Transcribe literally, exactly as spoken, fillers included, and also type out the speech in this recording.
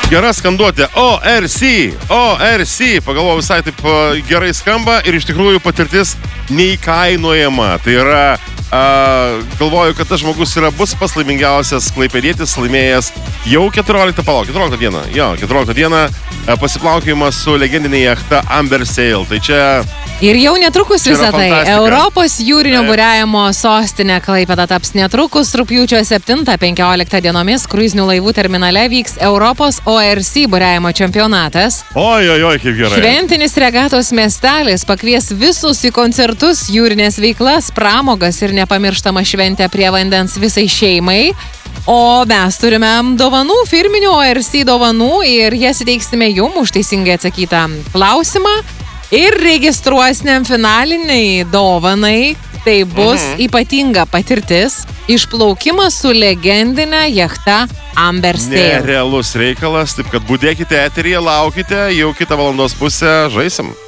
Gera skanduotė. O R C. O R C. Pagalvoju, visai taip gerai skamba ir iš tikrųjų patirtis neįkainojama. Tai yra... Uh, galvoju, kad tas žmogus yra bus pats laimingiausias klaipėdietis, laimėjęs jau keturioliktą palauk, keturioliktą dieną, jo, keturioliktą dieną uh, pasiplaukimas su legendinė jachta Amber Sail. Tai čia... Ir jau netrukus visą tai. Europos jūrinio buriavimo sostinė Klaipėda taps netrukus. Rugpjūčio septintą penkioliktą dienomis kruizinių laivų terminale vyks Europos O R C buriavimo čempionatas. Oi, oi, oi, kaip gerai. Šventinis regatos miestelis pakvies visus į koncertus, jūrinės veiklas, pramogas ir nepamirštamą šventę prie vandens visai šeimai. O mes turime dovanų, firminių O R C dovanų ir jas įteiksime jum už teisingai atsakytą klausimą. Ir registruosiniam finaliniai dovanai tai bus mhm. ypatinga patirtis išplaukimas su legendinė jachta Amber Sail. Nerealus reikalas, taip kad budėkite eteryje, laukite, jau kitą valandos pusę žaisim.